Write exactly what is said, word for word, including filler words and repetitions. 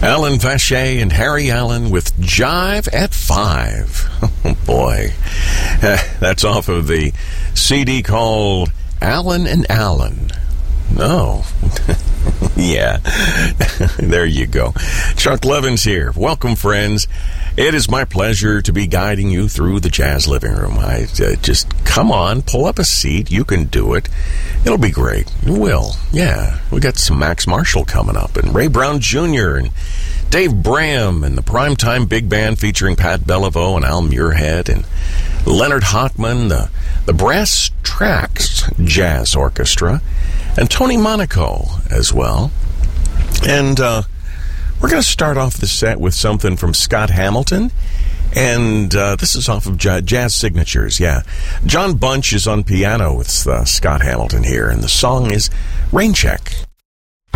Alan Vache and Harry Allen with Jive at Five. Oh, boy. That's off of the C D called Alan and Alan. Oh, yeah. There you go. Chuck Levins here. Welcome, friends. It is my pleasure to be guiding you through the Jazz Living Room. I uh, just come on, pull up a seat. You can do it. It'll be great. It will. Yeah. We got some Max Marshall coming up, and Ray Brown Junior and Dave Bram and the Primetime Big Band featuring Pat Beliveau and Al Muirhead and Leonard Hochman, the, the Brass Tracks Jazz Orchestra, and Tony Monaco as well. And uh, we're going to start off the set with something from Scott Hamilton. And uh, this is off of Jazz Signatures, yeah. John Bunch is on piano with uh, Scott Hamilton here, and the song is Rain Check.